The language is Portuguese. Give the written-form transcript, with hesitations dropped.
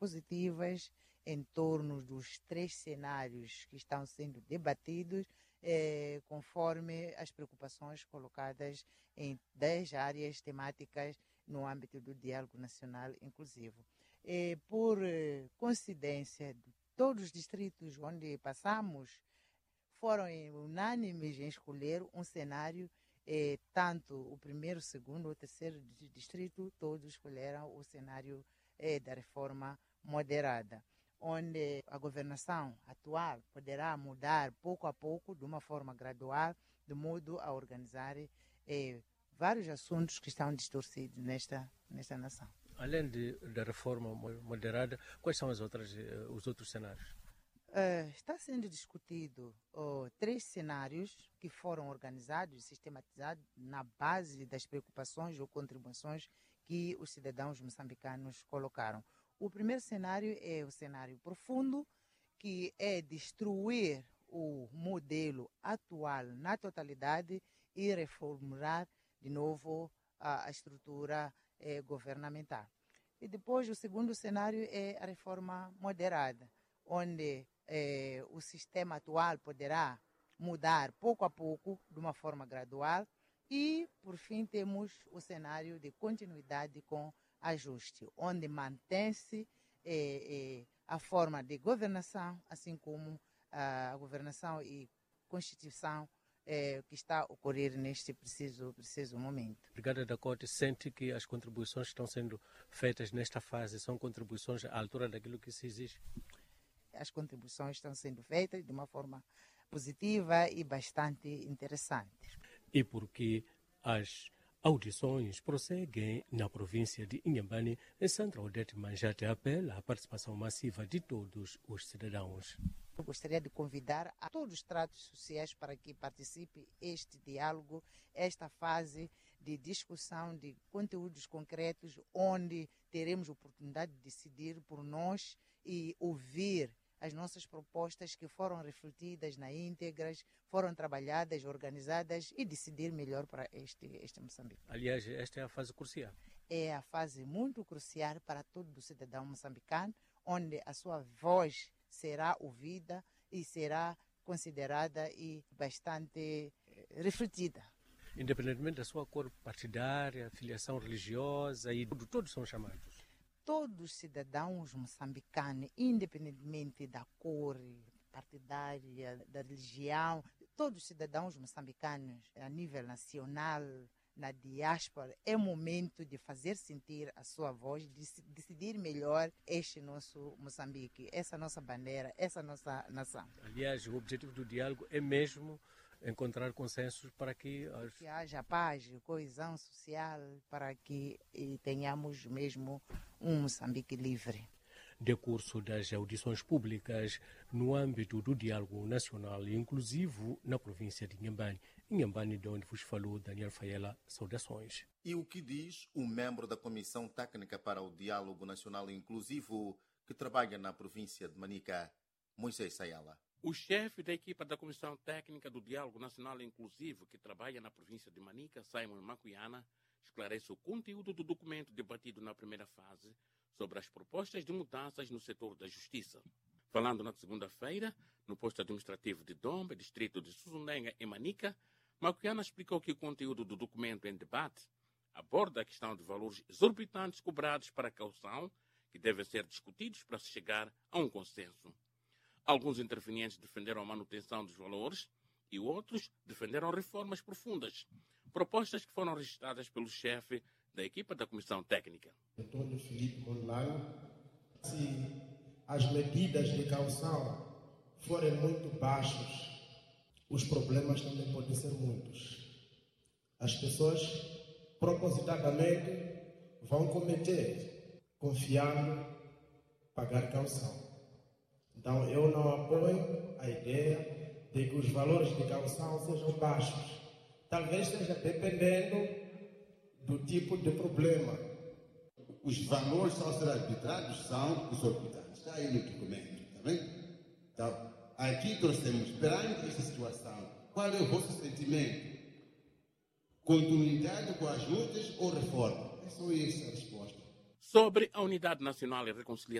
positivas em torno dos 3 cenários que estão sendo debatidos, conforme as preocupações colocadas em 10 áreas temáticas no âmbito do Diálogo Nacional Inclusivo. Por coincidência, todos os distritos onde passamos foram unânimes em escolher um cenário, tanto o primeiro, o segundo, o terceiro distrito, todos escolheram o cenário da reforma moderada, onde a governação atual poderá mudar pouco a pouco, de uma forma gradual, de modo a organizar vários assuntos que estão distorcidos nesta nação. Além da reforma moderada, quais são os outros cenários? Está sendo discutido 3 cenários que foram organizados e sistematizados na base das preocupações ou contribuições que os cidadãos moçambicanos colocaram. O primeiro cenário é o cenário profundo, que é destruir o modelo atual na totalidade e reformular de novo a estrutura governamental. E depois o segundo cenário é a reforma moderada, onde o sistema atual poderá mudar pouco a pouco, de uma forma gradual, e, por fim, temos o cenário de continuidade com ajuste, onde mantém-se a forma de governação, assim como a governação e constituição que está a ocorrer neste preciso momento. Brigada da Corte sente que as contribuições que estão sendo feitas nesta fase são contribuições à altura daquilo que se exige? As contribuições estão sendo feitas de uma forma positiva e bastante interessante. E porque as audições prosseguem na província de Inhambane, Sandra Odete Manjate apela à participação massiva de todos os cidadãos. Eu gostaria de convidar a todos os tratos sociais para que participe este diálogo, esta fase de discussão de conteúdos concretos, onde teremos oportunidade de decidir por nós e ouvir as nossas propostas que foram refletidas na íntegras, foram trabalhadas, organizadas e decidir melhor para este Moçambique. Aliás, esta é a fase crucial. É a fase muito crucial para todo cidadão moçambicano, onde a sua voz será ouvida e será considerada e bastante refletida. Independentemente da sua cor partidária, filiação religiosa, e todos são chamados. Todos os cidadãos moçambicanos, independentemente da cor partidária, da religião, todos os cidadãos moçambicanos a nível nacional, na diáspora, é momento de fazer sentir a sua voz, de decidir melhor este nosso Moçambique, essa nossa bandeira, essa nossa nação. Aliás, o objetivo do diálogo é mesmo encontrar consensos para que haja paz, coesão social, para que tenhamos mesmo um Moçambique livre. Decurso das audições públicas no âmbito do diálogo nacional e inclusivo na província de Inhambane. Inhambane, de onde vos falou Daniel Faiela, saudações. E o que diz o membro da Comissão Técnica para o Diálogo Nacional Inclusivo que trabalha na província de Manica, Moisés Sayala? O chefe da equipa da Comissão Técnica do Diálogo Nacional Inclusivo, que trabalha na província de Manica, Simon Macuiana, esclarece o conteúdo do documento debatido na primeira fase sobre as propostas de mudanças no setor da justiça. Falando na segunda-feira, no posto administrativo de Dombe, distrito de Suzundenga, em Manica, Macuiana explicou que o conteúdo do documento em debate aborda a questão de valores exorbitantes cobrados para a caução, que devem ser discutidos para se chegar a um consenso. Alguns intervenientes defenderam a manutenção dos valores e outros defenderam reformas profundas, propostas que foram registradas pelo chefe da equipa da Comissão Técnica. Antônio Filipe Mondlane, se as medidas de caução forem muito baixas, os problemas também podem ser muitos. As pessoas propositadamente vão cometer, confiando, pagar caução. Então, eu não apoio a ideia de que os valores de caução sejam baixos. Talvez seja dependendo do tipo de problema. Os valores só serão arbitrados são exorbitantes. Está aí no documento, está bem? Então, aqui trouxemos, perante esta situação, qual é o vosso sentimento? Continuidade com as lutas ou reforma? É só essa a resposta. Sobre a Unidade Nacional e Reconciliação